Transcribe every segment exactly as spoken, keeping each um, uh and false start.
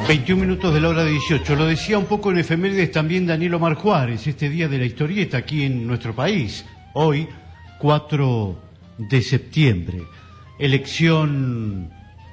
veintiún minutos de la hora dieciocho. Lo decía un poco en efemérides también Daniel Omar Juárez, este día de la historieta aquí en nuestro país. Hoy, cuatro de septiembre. Elección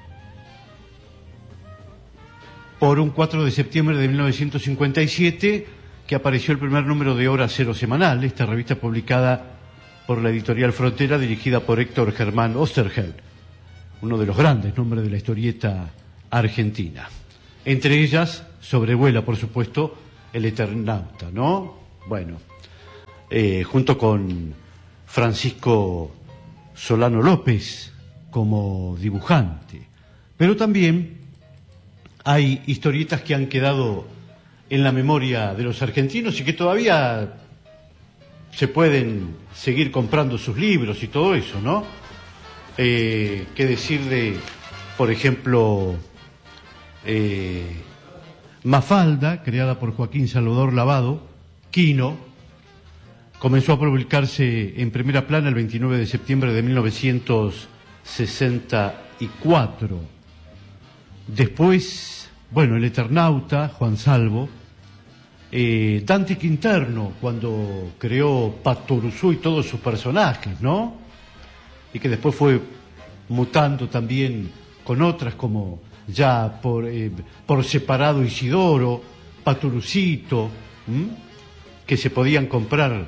por un cuatro de septiembre de mil novecientos cincuenta y siete, que apareció el primer número de Hora Cero Semanal, esta revista publicada por la editorial Frontera, dirigida por Héctor Germán Oesterheld, uno de los grandes nombres de la historieta argentina. Entre ellas sobrevuela, por supuesto, El Eternauta, ¿no? Bueno, eh, junto con Francisco Solano López como dibujante. Pero también hay historietas que han quedado en la memoria de los argentinos y que todavía se pueden seguir comprando sus libros y todo eso, ¿no? Eh, ¿Qué decir de, por ejemplo, eh, Mafalda, creada por Joaquín Salvador Lavado, Quino, comenzó a publicarse en primera plana el veintinueve de septiembre de mil novecientos sesenta y cuatro. Después, bueno, El Eternauta, Juan Salvo, eh, Dante Quinterno, cuando creó Patoruzú y todos sus personajes, ¿no? Y que después fue mutando también con otras como ya por, eh, por separado Isidoro, Paturucito, ¿m? que se podían comprar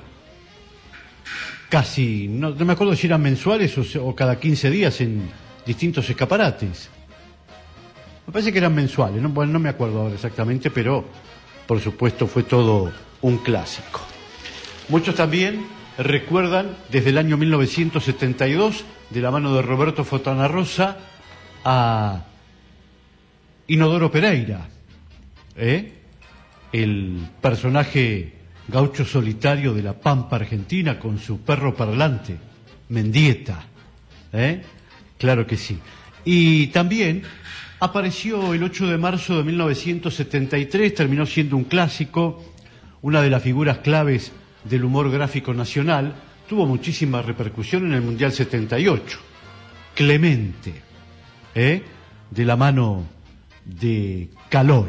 casi, no, no me acuerdo si eran mensuales o, o cada quince días en distintos escaparates. Me parece que eran mensuales, ¿no? Bueno, no me acuerdo ahora exactamente, pero por supuesto fue todo un clásico. Muchos también recuerdan desde el año mil novecientos setenta y dos, de la mano de Roberto Fontana Rosa, a Inodoro Pereira, ¿eh? el personaje gaucho solitario de la Pampa Argentina con su perro parlante, Mendieta, ¿eh? Claro que sí. Y también apareció el ocho de marzo de mil novecientos setenta y tres, terminó siendo un clásico, una de las figuras claves del humor gráfico nacional, tuvo muchísima repercusión en el Mundial setenta y ocho. Clemente, ¿eh? de la mano de Caloi.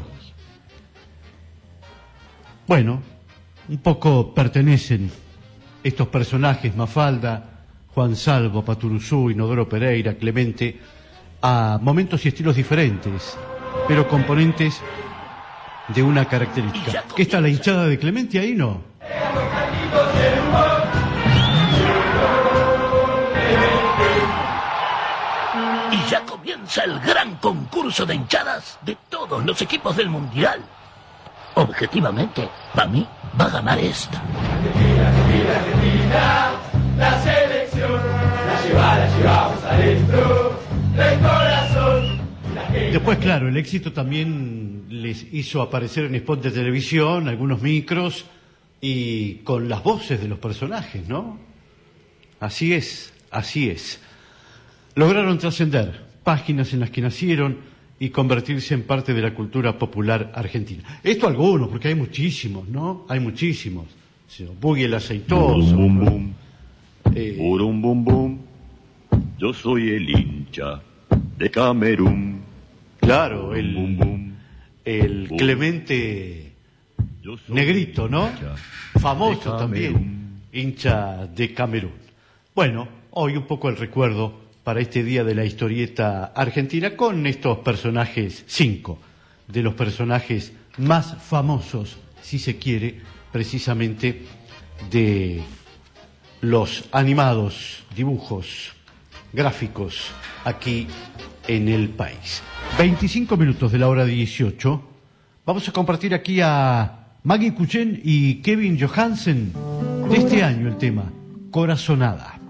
Bueno, un poco pertenecen estos personajes, Mafalda, Juan Salvo, Paturuzú, Inodoro Pereira, Clemente, a momentos y estilos diferentes, pero componentes de una característica. ¿Qué está la hinchada de Clemente ahí, no? Y ya comienza el gran concurso de hinchadas de todos los equipos del Mundial. Objetivamente, para mí, va a ganar esta. Argentina, Argentina, Argentina, la selección, la lleva, la llevamos adentro del corazón. Después, claro, el éxito también les hizo aparecer en spot de televisión, algunos micros, y con las voces de los personajes, ¿no? Así es, así es. Lograron trascender páginas en las que nacieron y convertirse en parte de la cultura popular argentina. Esto algunos, porque hay muchísimos, ¿no? Hay muchísimos. Buggy el aceitoso. Bum, bum, bum. Eh, Burum, bum, bum. Yo soy el hincha de Camerún. Claro, el, Bum, bum, el bum. Clemente Yo soy Negrito, ¿no? hincha Famoso de también, Camerún. hincha de Camerún. Bueno, hoy un poco el recuerdo para este día de la historieta argentina con estos personajes, cinco de los personajes más famosos, si se quiere, precisamente de los animados, dibujos, gráficos aquí en el país. veinticinco minutos de la hora dieciocho. Vamos a compartir aquí a Maggie Kuchen y Kevin Johansen de este año el tema Corazonada.